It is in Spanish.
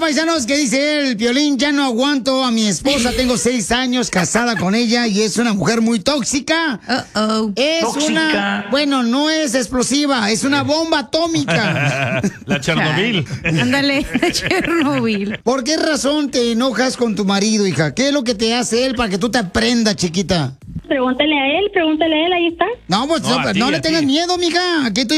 paisanos, ¿qué dice él? Piolín, ya no aguanto a mi esposa, tengo 6 años casada con ella y es una mujer muy tóxica. Es ¿Tóxica? bueno, no es explosiva, es una bomba atómica. La Chernobyl. Ándale, Chernobyl. ¿Por qué razón te enojas con tu marido, hija? ¿Qué es lo que te hace él para que tú te aprendas, chiquita? Pregúntale a él, ahí está. No, pues No, a ti, no le a tengas ti. miedo, mija. Aquí estoy